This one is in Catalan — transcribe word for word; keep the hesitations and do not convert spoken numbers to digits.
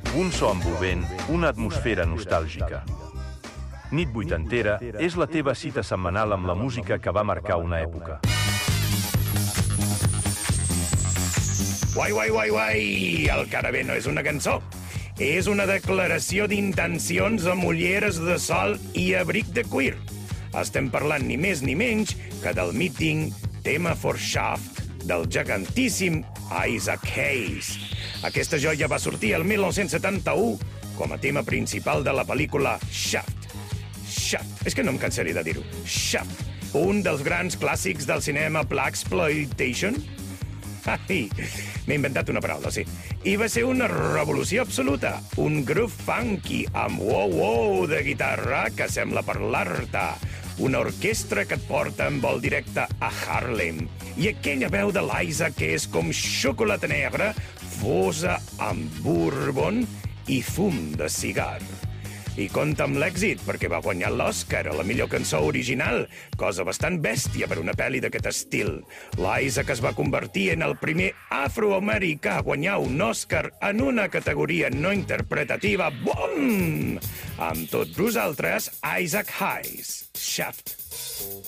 Un so envolvent, una atmosfera nostàlgica. Nit vuitantera és la teva cita setmanal amb la música que va marcar una època. Guai, guai, guai, guai! El que ara ve no és una cançó. És una declaració d'intencions amb ulleres de sol i abric de cuir. Estem parlant ni més ni menys que del míting Tema for Shaft del gegantíssim Isaac Hayes. Aquesta joia va sortir el mil nou-cents setanta-u com a tema principal de la pel·lícula Shaft. Shaft. És que no em cansaré de dir-ho. Shaft. Un dels grans clàssics del cinema Blaxploitation. Ai, m'he inventat una paraula, sí. I va ser una revolució absoluta. Un groove funky amb wow-wow de guitarra que sembla parlar-te. Una orquestra que et porta en vol directe a Harlem. I aquella veu de l'Isaac que és com xocolata negra, fosa amb bourbon i fum de cigar. I compta amb l'èxit, perquè va guanyar l'Oscar a la millor cançó original, cosa bastant bèstia per una pel·li d'aquest estil. L'Isaac es va convertir en el primer afroamericà a guanyar un Oscar en una categoria no interpretativa. Bum! Amb tots vosaltres, Isaac Hayes. Shaft.